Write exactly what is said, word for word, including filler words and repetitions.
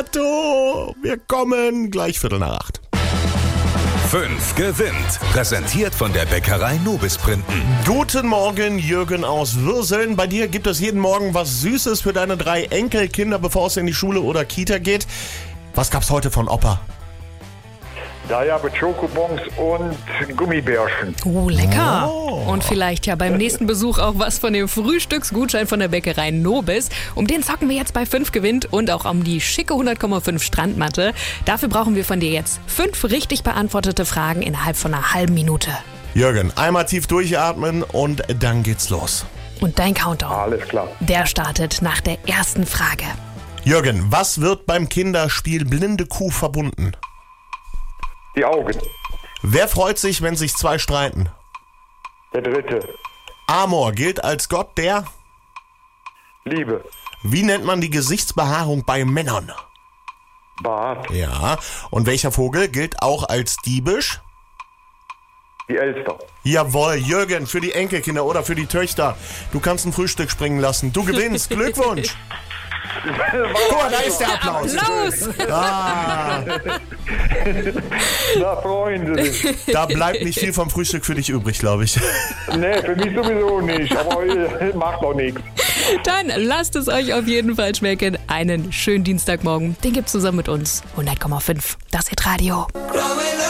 Wir kommen gleich Viertel nach acht. fünf gewinnt. Präsentiert von der Bäckerei Nobis Printen. Guten Morgen, Jürgen aus Würseln. Bei dir gibt es jeden Morgen was Süßes für deine drei Enkelkinder, bevor es in die Schule oder Kita geht. Was gab's heute von Opa? Da ja mit Schokobons und Gummibärchen. Oh, lecker. Oh. Und vielleicht ja beim nächsten Besuch auch was von dem Frühstücksgutschein von der Bäckerei Nobis. Um den zocken wir jetzt bei fünf gewinnt und auch um die schicke hundert Komma fünf Strandmatte. Dafür brauchen wir von dir jetzt fünf richtig beantwortete Fragen innerhalb von einer halben Minute. Jürgen, einmal tief durchatmen und dann geht's los. Und dein Countdown, Alles klar. der startet nach der ersten Frage. Jürgen, was wird beim Kinderspiel Blinde Kuh verbunden? Die Augen. Wer freut sich, wenn sich zwei streiten? Der dritte. Amor gilt als Gott der... Liebe. Wie nennt man die Gesichtsbehaarung bei Männern? Bart. Ja. Und welcher Vogel gilt auch als diebisch? Die Elster. Jawohl, Jürgen, für die Enkelkinder oder für die Töchter. Du kannst ein Frühstück springen lassen. Du gewinnst. Glückwunsch. Guck mal, da ist der Applaus. Applaus! Ah, Na, Freunde. da bleibt nicht viel vom Frühstück für dich übrig, glaube ich. Nee, für mich sowieso nicht, aber äh, macht doch nichts. Dann lasst es euch auf jeden Fall schmecken. Einen schönen Dienstagmorgen. Den gibt's zusammen mit uns. hundert Komma fünf. Das Hit Radio.